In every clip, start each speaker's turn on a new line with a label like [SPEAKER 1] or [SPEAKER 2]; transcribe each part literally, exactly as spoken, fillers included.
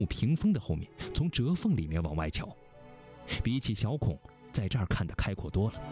[SPEAKER 1] 屏风的后面，从折缝里面往外瞧，比起小孔，在这儿看得开阔多了。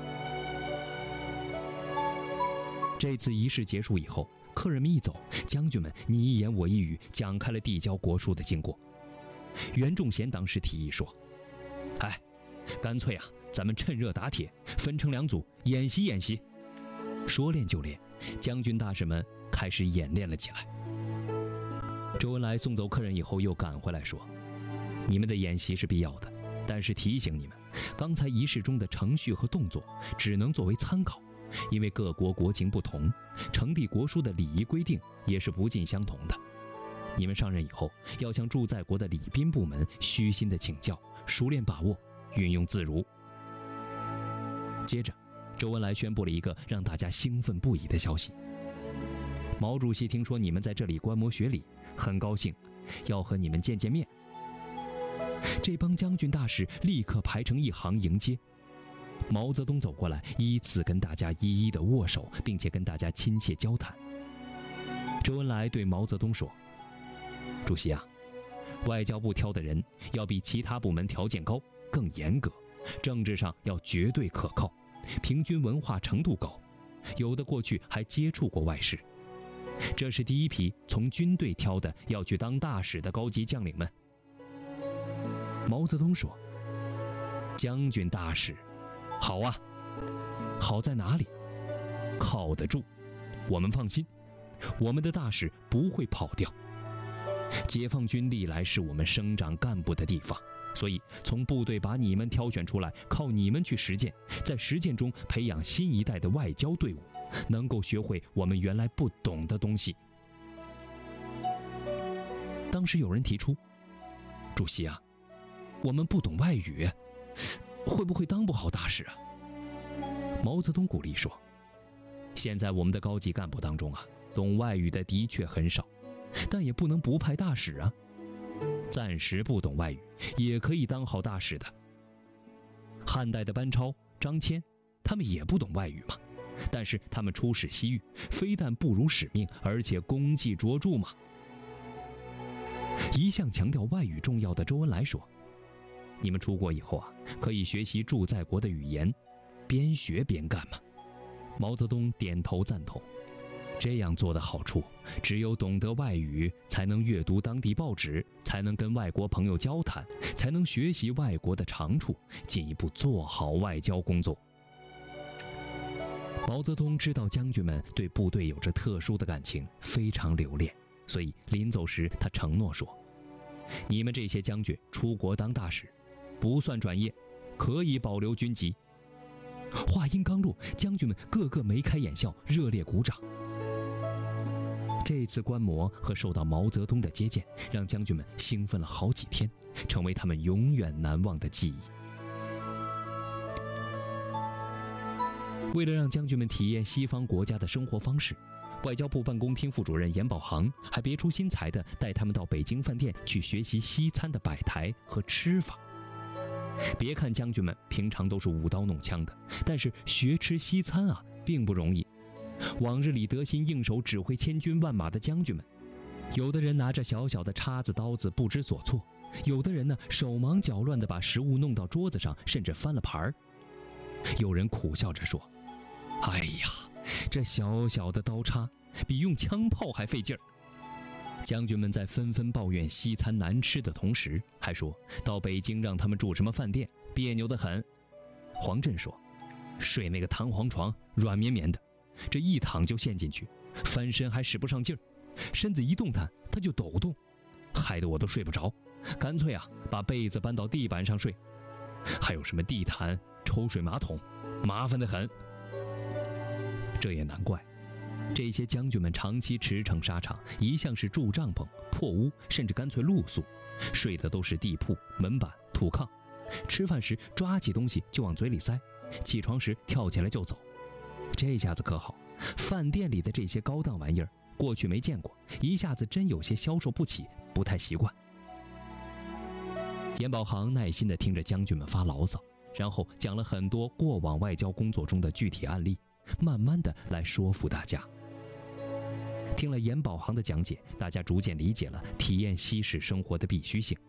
[SPEAKER 1] 这次仪式结束以后，客人们一走，将军们你一言我一语，讲开了递交国书的经过。袁仲贤当时提议说：“哎，干脆啊，咱们趁热打铁，分成两组演习演习。”说练就练，将军大使们开始演练了起来。周恩来送走客人以后，又赶回来说：“你们的演习是必要的，但是提醒你们，刚才仪式中的程序和动作只能作为参考，因为各国国情不同，呈递国书的礼仪规定也是不尽相同的。你们上任以后，要向驻在国的礼宾部门虚心的请教，熟练把握，运用自如。”接着，周恩来宣布了一个让大家兴奋不已的消息：毛主席听说你们在这里观摩学礼，很高兴，要和你们见见面。这帮将军大使立刻排成一行迎接。毛泽东走过来，依次跟大家一一的握手，并且跟大家亲切交谈。周恩来对毛泽东说：“主席啊，外交部挑的人要比其他部门条件高，更严格，政治上要绝对可靠，平均文化程度高，有的过去还接触过外事。这是第一批从军队挑的要去当大使的高级将领们。”毛泽东说：“将军大使，好啊，好在哪里？靠得住，我们放心，我们的大使不会跑掉。解放军历来是我们生长干部的地方，所以从部队把你们挑选出来，靠你们去实践，在实践中培养新一代的外交队伍，能够学会我们原来不懂的东西。”当时有人提出：“主席啊，我们不懂外语，会不会当不好大使啊？”毛泽东鼓励说：“现在我们的高级干部当中啊，懂外语的的确很少，但也不能不派大使啊。暂时不懂外语，也可以当好大使的。汉代的班超、张骞，他们也不懂外语嘛，但是他们出使西域，非但不辱使命，而且功绩卓著嘛。”一向强调外语重要的周恩来说：“你们出国以后啊，可以学习驻在国的语言，边学边干嘛。”毛泽东点头赞同。这样做的好处，只有懂得外语，才能阅读当地报纸，才能跟外国朋友交谈，才能学习外国的长处，进一步做好外交工作。毛泽东知道将军们对部队有着特殊的感情，非常留恋，所以临走时他承诺说：“你们这些将军出国当大使，不算转业，可以保留军籍。”话音刚落，将军们个个眉开眼笑，热烈鼓掌。这次观摩和受到毛泽东的接见，让将军们兴奋了好几天，成为他们永远难忘的记忆。为了让将军们体验西方国家的生活方式，外交部办公厅副主任严宝航还别出心裁地带他们到北京饭店去学习西餐的摆台和吃法。别看将军们平常都是舞刀弄枪的，但是学吃西餐啊并不容易。往日里得心应手指挥千军万马的将军们，有的人拿着小小的叉子刀子不知所措，有的人呢手忙脚乱地把食物弄到桌子上，甚至翻了盘儿。有人苦笑着说：“哎呀，这小小的刀叉比用枪炮还费劲儿。”将军们在纷纷抱怨西餐难吃的同时，还说到北京让他们住什么饭店，别扭得很。黄震说：“睡那个弹簧床，软绵绵的，这一躺就陷进去，翻身还使不上劲儿，身子一动弹他就抖动，害得我都睡不着，干脆啊把被子搬到地板上睡。还有什么地毯、抽水马桶，麻烦得很。”这也难怪，这些将军们长期驰骋沙场，一向是住帐篷、破屋，甚至干脆露宿，睡的都是地铺、门板、土炕，吃饭时抓起东西就往嘴里塞，起床时跳起来就走。这下子可好，饭店里的这些高档玩意儿，过去没见过，一下子真有些消受不起，不太习惯。严宝航耐心地听着将军们发牢骚，然后讲了很多过往外交工作中的具体案例，慢慢地来说服大家。 听了严保行的讲解，大家逐渐理解了体验西式生活的必须性，